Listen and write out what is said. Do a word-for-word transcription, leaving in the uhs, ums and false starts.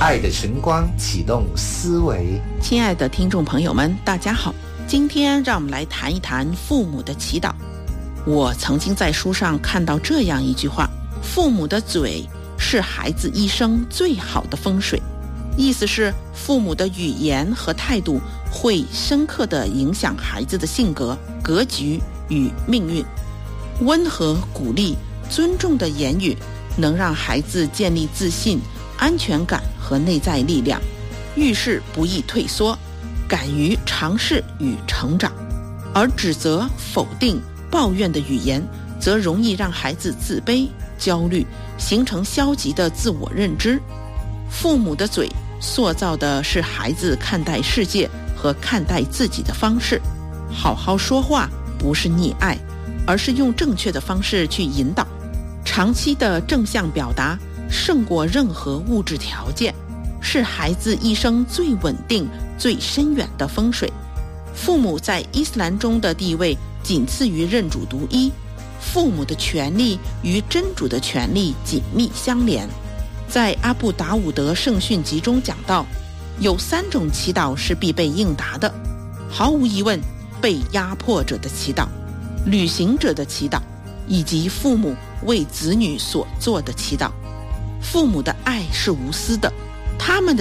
爱的晨光启动思维。 亲爱的听众朋友们，大家好，今天让我们来谈一谈父母的祈祷。我曾经在书上看到这样一句话，父母的嘴是孩子一生最好的风水。意思是父母的语言和态度会深刻地影响孩子的性格、格局与命运。温和、鼓励、尊重的言语能让孩子建立自信、安全感和内在力量，遇事不易退缩，敢于尝试与成长。而指责、否定、抱怨的语言则容易让孩子自卑、焦虑，形成消极的自我认知。父母的嘴塑造的是孩子看待世界和看待自己的方式。好好说话不是溺爱，而是用正确的方式去引导。长期的正向表达胜过任何物质条件，是孩子一生最稳定、最深远的风水。父母在伊斯兰中的地位仅次于认主独一，父母的权利与真主的权利紧密相连。在阿布达伍德圣训集中讲到，有三种祈祷是必被应答的，毫无疑问，被压迫者的祈祷、旅行者的祈祷，以及父母为子女所做的祈祷。父母的爱是无私的，他们的